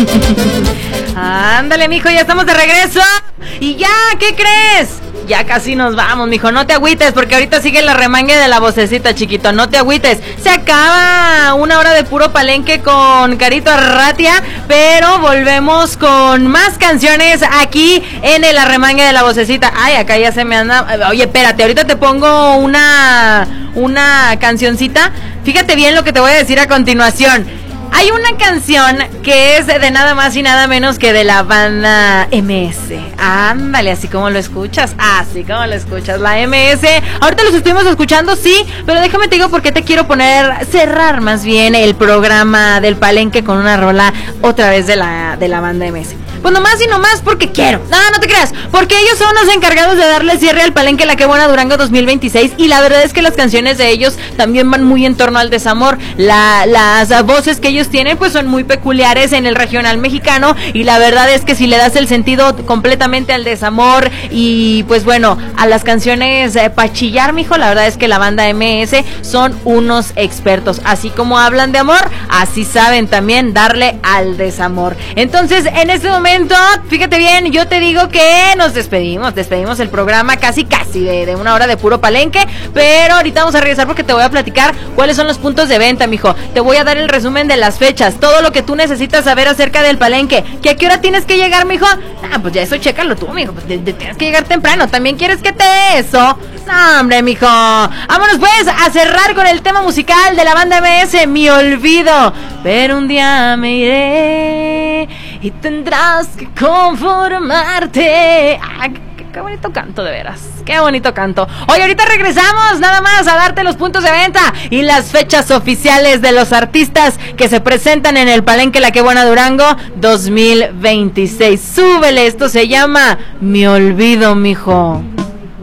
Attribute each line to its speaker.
Speaker 1: Ándale, mijo, ya estamos de regreso. Y ya, ¿qué crees? Ya casi nos vamos, mijo, no te agüites, porque ahorita sigue la remangue de la vocecita, chiquito, no te agüites. Se acaba una hora de puro palenque con Carito Arratia, pero volvemos con más canciones aquí en el arremangue de la vocecita. Ay, acá ya se me anda. Oye, espérate, ahorita te pongo una cancioncita. Fíjate bien lo que te voy a decir a continuación. Hay una canción que es de nada más y nada menos que de la banda MS. Ándale, así como lo escuchas, la MS. Ahorita los estuvimos escuchando, sí, pero déjame te digo por qué te quiero cerrar más bien el programa del palenque con una rola otra vez de la banda MS. Pues nomás y nomás porque quiero. No te creas, porque ellos son los encargados de darle cierre al palenque La Qué Buena Durango 2026, y la verdad es que las canciones de ellos también van muy en torno al desamor. Las voces que ellos tienen pues son muy peculiares en el regional mexicano, y la verdad es que si le das el sentido completamente al desamor y pues bueno, a las canciones pa' chillar, mijo, la verdad es que la banda MS son unos expertos. Así como hablan de amor, así saben también darle al desamor. Entonces, en este momento, fíjate bien, yo te digo que nos despedimos el programa casi de una hora de puro palenque, pero ahorita vamos a regresar porque te voy a platicar cuáles son los puntos de venta, mijo. Te voy a dar el resumen de las fechas, todo lo que tú necesitas saber acerca del palenque. ¿Que a qué hora tienes que llegar, mijo? Pues ya eso chécalo tú, mijo, pues tienes que llegar temprano. ¿También quieres que te dé eso? No, hombre, mijo. Vámonos pues a cerrar con el tema musical de la banda MS, Mi Olvido. Pero un día me iré y tendrás que conformarte. Qué bonito canto, de veras. Qué bonito canto. Oye, ahorita regresamos nada más a darte los puntos de venta y las fechas oficiales de los artistas que se presentan en el palenque La Qué Buena Durango 2026. Súbele, esto se llama Mi Olvido, mijo.